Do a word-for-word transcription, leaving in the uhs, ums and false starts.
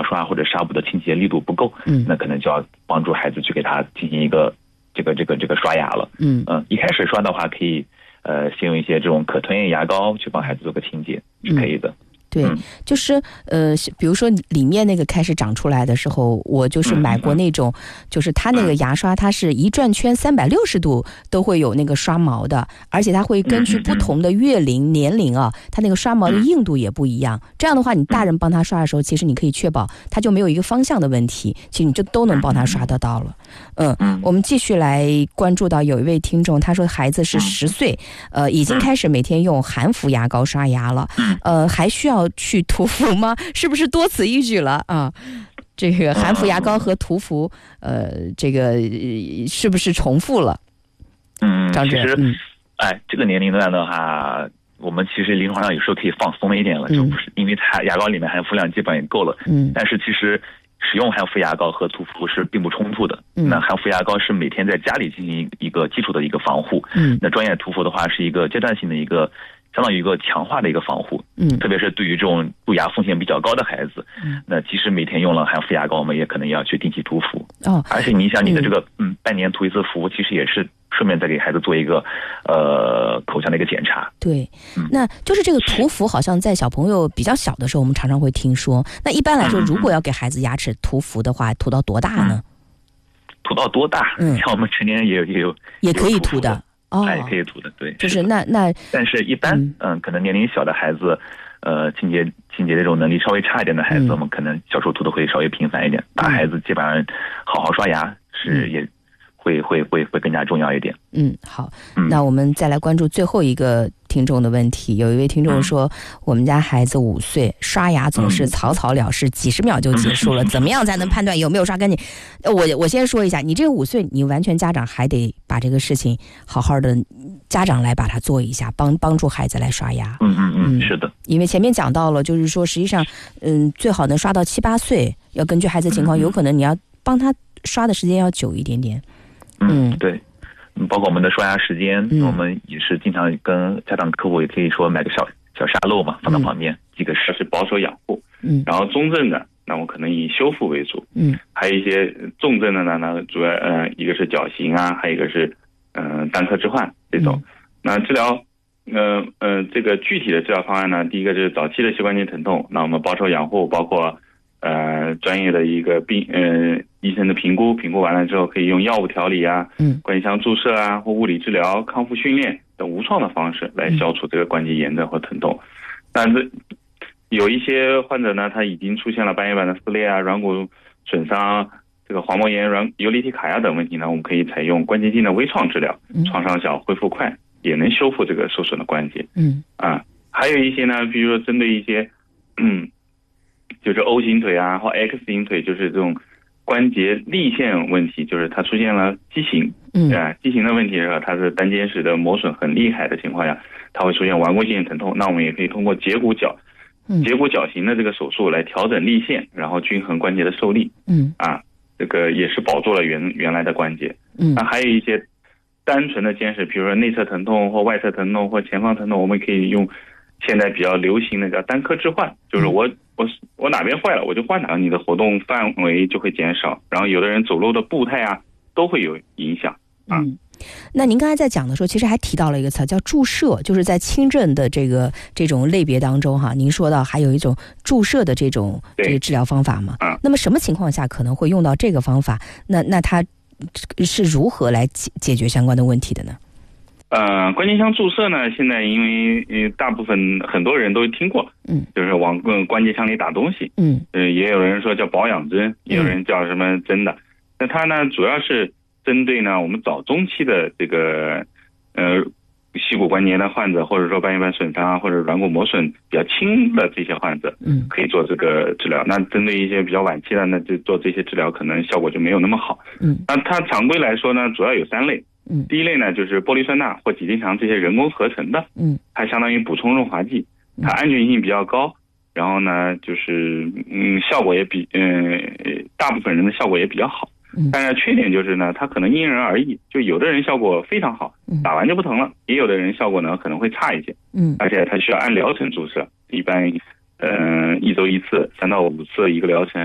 刷或者纱布的倾斜力度不够， 嗯， 那可能就要帮助孩子去给他进行一个这个这个这个刷牙了。 嗯嗯、呃，一开始刷的话，可以呃先用一些这种可吞咽牙膏去帮孩子做个清洁，是可以的。 对，就是呃，比如说里面那个开始长出来的时候，我就是买过那种，就是它那个牙刷，它是一转圈三百六十度都会有那个刷毛的，而且它会根据不同的月龄年龄啊，它那个刷毛的硬度也不一样。这样的话，你大人帮他刷的时候，其实你可以确保它就没有一个方向的问题，其实你就都能帮他刷得到了。嗯，我们继续来关注到有一位听众，他说孩子是十岁，呃，已经开始每天用含氟牙膏刷牙了，呃，还需要去涂氟吗？是不是多此一举了啊？这个含氟牙膏和涂氟，呃，这个呃是不是重复了？ 嗯， 张主任， 其实，嗯、哎，这个年龄段的话，我们其实临床上有时候可以放松一点了，嗯、就不是因为它牙膏里面含氟量基本也够了。嗯，但是其实使用含氟牙膏和涂氟是并不冲突的。嗯，那含氟牙膏是每天在家里进行一个基础的一个防护。嗯，那专业涂氟的话是一个阶段性的一个。相当于一个强化的一个防护，嗯，特别是对于这种蛀牙风险比较高的孩子，嗯，那即使每天用了含氟牙膏，我们也可能要去定期涂氟。哦，而且你想你的这个，嗯，嗯半年涂一次氟，其实也是顺便再给孩子做一个，呃，口腔的一个检查。 对，嗯、那就是这个涂氟，好像在小朋友比较小的时候，我们常常会听说。那一般来说，如果要给孩子牙齿涂氟的话，涂到多大呢？ 涂到多大？嗯，像我们成年人也有也有也可以涂的。 哦，也可以涂的，对， 就是那那， 但是一般，嗯、呃，可能年龄小的孩子，呃，清洁清洁这种能力稍微差一点的孩子，嗯、我们可能小时候涂的会稍微频繁一点。大孩子基本上好好刷牙是也会、嗯、会会会更加重要一点。 嗯，好，嗯、那我们再来关注最后一个听众的问题。有一位听众说，嗯、我们家孩子五岁，刷牙总是草草了事，嗯、几十秒就结束了，嗯、怎么样才能判断有没有刷干净？我我先说一下，你这个五岁，你完全家长还得把这个事情好好的，家长来把它做一下，帮帮助孩子来刷牙。 嗯嗯嗯，是的。 因为前面讲到了，就是说实际上，嗯，最好能刷到七八岁，要根据孩子情况，嗯、有可能你要帮他刷的时间要久一点点。 嗯，嗯对。包括我们的刷牙时间，嗯、我们也是经常跟家长客户也可以说买个小小沙漏嘛，放到旁边，嗯、几个是是保守养护。嗯，然后中症的，那我可能以修复为主。嗯，还有一些重症的呢，呢主要呃一个是矫形啊，还有一个是嗯、呃、单科置换这种。嗯、那治疗呃呃这个具体的治疗方案呢，第一个就是早期的膝关节疼痛，那我们保守养护，包括呃专业的一个病呃医生的评估，评估完了之后可以用药物调理啊，嗯，关节腔注射啊，或物理治疗、康复训练等无创的方式来消除这个关节炎症或疼痛。但是有一些患者呢，他已经出现了半月板的撕裂啊、软骨损伤、这个滑膜炎、软游离体卡压等问题呢，我们可以采用关节镜的微创治疗，创伤小、恢复快，也能修复这个受损的关节。嗯啊，还有一些呢，比如说针对一些嗯，就是 O 型腿啊或 X 型腿，就是这种关节立线问题，就是它出现了畸形。嗯啊，畸形的问题的时候，它是单肩石的磨损很厉害的情况下，它会出现顽固性疼痛。那我们也可以通过截骨矫截骨矫形的这个手术来调整立线，然后均衡关节的受力。嗯啊，这个也是保住了原原来的关节。嗯，那还有一些单纯的肩石，比如说内侧疼痛或外侧疼痛或前方疼痛，我们可以用现在比较流行的叫单科置换，就是我我我哪边坏了我就换哪，你的活动范围就会减少，然后有的人走路的步态啊都会有影响啊。 嗯，那您刚才在讲的时候，其实还提到了一个词叫注射，就是在轻症的这个这种类别当中哈，您说到还有一种注射的这种这个治疗方法嘛？啊，那么什么情况下可能会用到这个方法？那那它是如何来解解决相关的问题的呢？ 呃，关节腔注射呢，现在因为呃大部分很多人都听过，嗯，就是往关节腔里打东西，嗯，呃，也有人说叫保养针，也有人叫什么针的，那它呢主要是针对呢我们早中期的这个呃膝骨关节的患者，或者说半月板损伤或者软骨磨损比较轻的这些患者，嗯，可以做这个治疗。那针对一些比较晚期的，那就做这些治疗可能效果就没有那么好。嗯，那它常规来说呢，主要有三类。嗯，第一类呢就是玻璃酸钠或己丁糖这些人工合成的，嗯，它相当于补充润滑剂，它安全性比较高，然后呢就是嗯效果也比嗯、呃、大部分人的效果也比较好。但是缺点就是呢，它可能因人而异，就有的人效果非常好，打完就不疼了，也有的人效果呢可能会差一些，嗯，而且它需要按疗程注射，一般嗯、呃、一周一次，三到五次一个疗程。